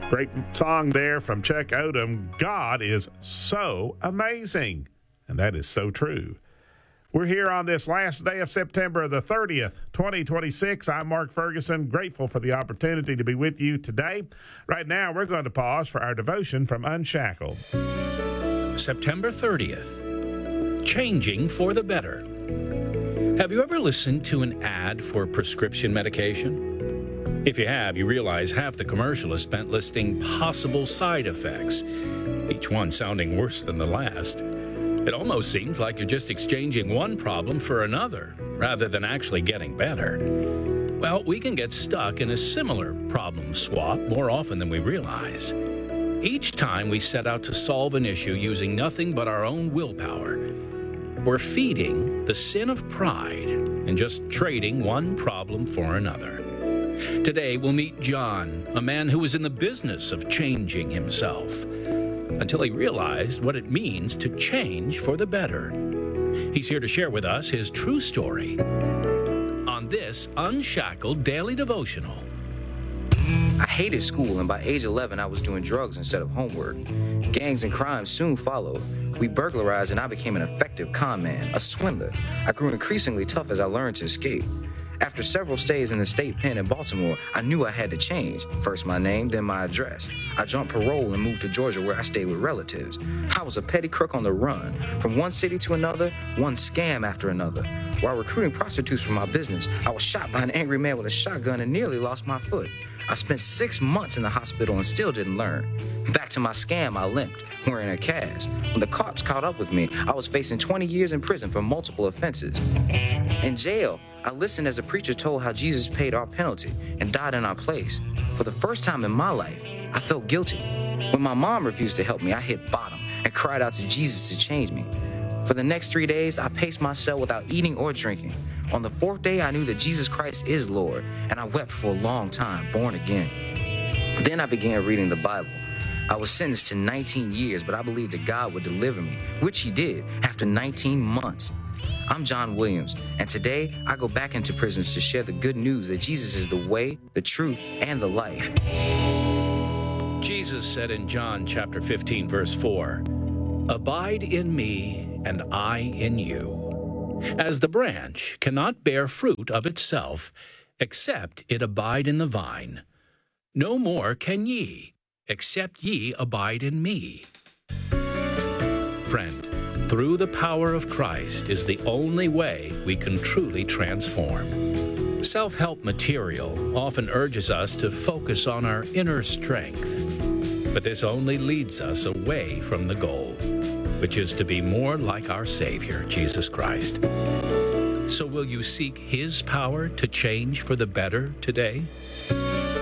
Great song there from Chuck Odom. God is so amazing. And that is so true. We're here on this last day of September the 30th, 2026. I'm Mark Ferguson, grateful for the opportunity to be with you today. Right now, we're going to pause for our devotion from Unshackled. September 30th, Changing for the Better. Have you ever listened to an ad for prescription medication? If you have, you realize half the commercial is spent listing possible side effects, each one sounding worse than the last. It almost seems like you're just exchanging one problem for another, rather than actually getting better. Well, we can get stuck in a similar problem swap more often than we realize. Each time we set out to solve an issue using nothing but our own willpower, we're feeding the sin of pride and just trading one problem for another. Today, we'll meet John, a man who was in the business of changing himself, until he realized what it means to change for the better. He's here to share with us his true story on this Unshackled Daily Devotional. I hated school, and by age 11, I was doing drugs instead of homework. Gangs and crime soon followed. We burglarized, and I became an effective con man, a swindler. I grew increasingly tough as I learned to escape. After several stays in the state pen in Baltimore, I knew I had to change. First my name, then my address. I jumped parole and moved to Georgia, where I stayed with relatives. I was a petty crook on the run. From one city to another, one scam after another. While recruiting prostitutes for my business, I was shot by an angry man with a shotgun and nearly lost my foot. I spent 6 months in the hospital and still didn't learn. Back to my scam, I limped, wearing a cast. When the cops caught up with me, I was facing 20 years in prison for multiple offenses. In jail, I listened as a preacher told how Jesus paid our penalty and died in our place. For the first time in my life, I felt guilty. When my mom refused to help me, I hit bottom and cried out to Jesus to change me. For the next 3 days, I paced my cell without eating or drinking. On the 4th day, I knew that Jesus Christ is Lord, and I wept for a long time, born again. Then I began reading the Bible. I was sentenced to 19 years, but I believed that God would deliver me, which he did after 19 months. I'm John Williams, and today I go back into prisons to share the good news that Jesus is the way, the truth, and the life. Jesus said in John chapter 15, verse 4, "Abide in me, and I in you. As the branch cannot bear fruit of itself, except it abide in the vine, no more can ye, except ye abide in me." Friend, through the power of Christ is the only way we can truly transform. Self-help material often urges us to focus on our inner strength, but this only leads us away from the goal, which is to be more like our Savior, Jesus Christ. So will you seek his power to change for the better today?